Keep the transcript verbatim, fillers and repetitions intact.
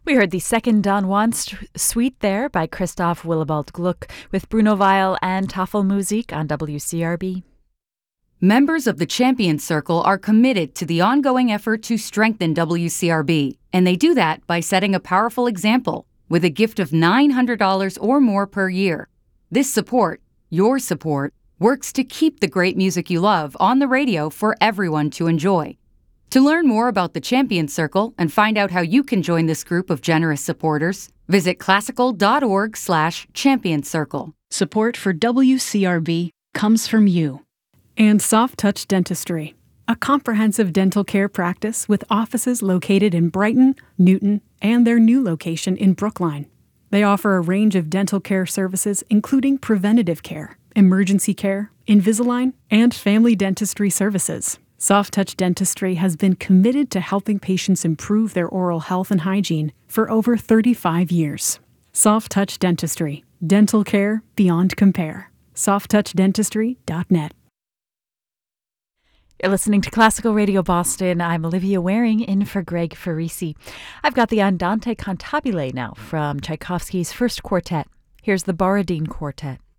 We heard the second Don Juan st- suite there by Christoph Willibald Gluck with Bruno Weil and Tafelmusik on W C R B. Members of the Champions Circle are committed to the ongoing effort to strengthen W C R B, and they do that by setting a powerful example with a gift of nine hundred dollars or more per year. This support, your support, works to keep the great music you love on the radio for everyone to enjoy. To learn more about the Champions Circle and find out how you can join this group of generous supporters, visit classical.org slash champions circle. Support for W C R B comes from you. And Soft Touch Dentistry, a comprehensive dental care practice with offices located in Brighton, Newton, and their new location in Brookline. They offer a range of dental care services including preventative care, emergency care, Invisalign, and family dentistry services. Soft Touch Dentistry has been committed to helping patients improve their oral health and hygiene for over thirty-five years. Soft Touch Dentistry, dental care beyond compare. soft touch dentistry dot net. You're listening to Classical Radio Boston. I'm Olivia Waring in for Greg Farisi. I've got the Andante Cantabile now from Tchaikovsky's First Quartet. Here's the Borodin Quartet.